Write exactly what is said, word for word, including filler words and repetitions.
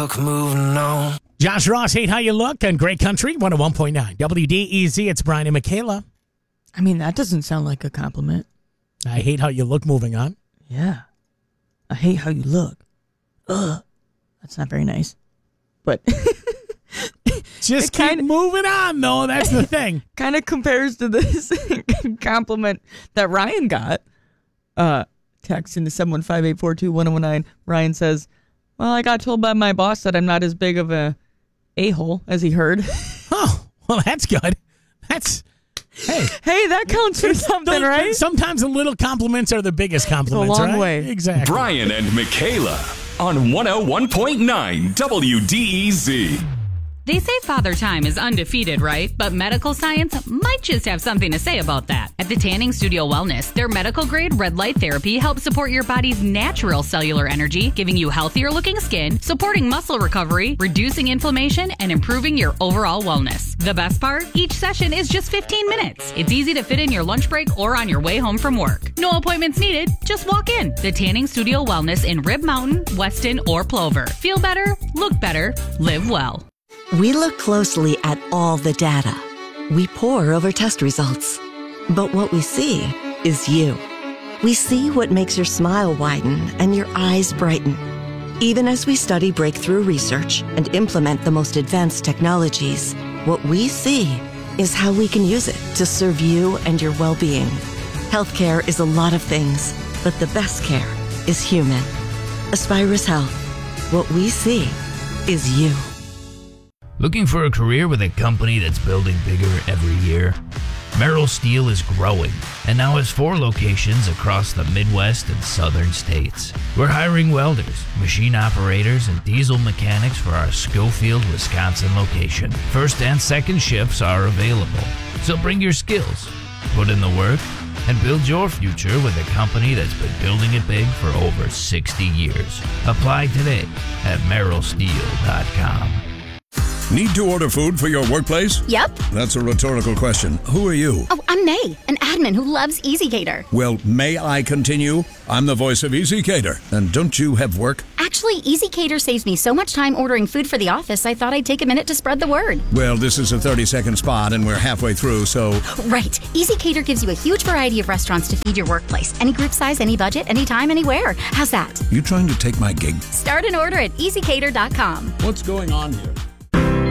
look, moving on. Josh Ross, hate how you look on Great Country, one oh one point nine. W D E Z, it's Brian and Michaela. I mean, that doesn't sound like a compliment. I hate how you look, moving on. Yeah. I hate how you look. Ugh. That's not very nice. But just keep kinda, moving on, though. That's the thing. Kind of compares to this compliment that Ryan got. Uh, text into seven one five, eight four two, one oh one nine. Ryan says, well, I got told by my boss that I'm not as big of a a-hole as he heard. Oh, well, that's good. That's, hey. Hey, that counts for something, the, right? Sometimes the little compliments are the biggest compliments, it's a long right? way. Exactly. Brian and Michaela on one oh one point nine W D E Z. They say father time is undefeated, right? But medical science might just have something to say about that. At the Tanning Studio Wellness, their medical-grade red light therapy helps support your body's natural cellular energy, giving you healthier-looking skin, supporting muscle recovery, reducing inflammation, and improving your overall wellness. The best part? Each session is just fifteen minutes. It's easy to fit in your lunch break or on your way home from work. No appointments needed. Just walk in. The Tanning Studio Wellness in Rib Mountain, Weston, or Plover. Feel better, look better, live well. We look closely at all the data. We pore over test results. But what we see is you. We see what makes your smile widen and your eyes brighten. Even as we study breakthrough research and implement the most advanced technologies, what we see is how we can use it to serve you and your well-being. Healthcare is a lot of things, but the best care is human. Aspirus Health. What we see is you. Looking for a career with a company that's building bigger every year? Merrill Steel is growing and now has four locations across the Midwest and Southern states. We're hiring welders, machine operators, and diesel mechanics for our Schofield, Wisconsin location. First and second shifts are available, so bring your skills, put in the work, and build your future with a company that's been building it big for over sixty years. Apply today at merrill steel dot com. Need to order food for your workplace? Yep. That's a rhetorical question. Who are you? Oh, I'm May, an admin who loves EasyCater. Well, may I continue? I'm the voice of EasyCater. And don't you have work? Actually, EasyCater saves me so much time ordering food for the office, I thought I'd take a minute to spread the word. Well, this is a thirty-second spot, and we're halfway through, so... Right. EasyCater gives you a huge variety of restaurants to feed your workplace. Any group size, any budget, anytime, anywhere. How's that? You trying to take my gig? Start an order at easy cater dot com. What's going on here?